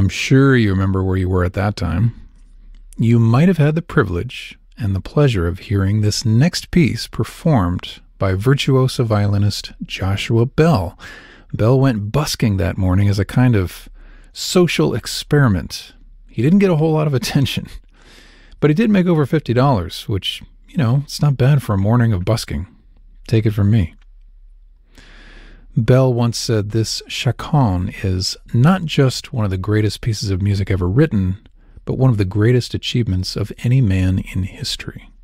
I'm sure you remember where you were at that time. You might have had the privilege and the pleasure of hearing this next piece performed by virtuoso violinist Joshua Bell. Bell went busking that morning as a kind of social experiment. He didn't get a whole lot of attention, but he did make over $50, which, it's not bad for a morning of busking. Take it from me. Bell once said this chaconne is not just one of the greatest pieces of music ever written, but one of the greatest achievements of any man in history.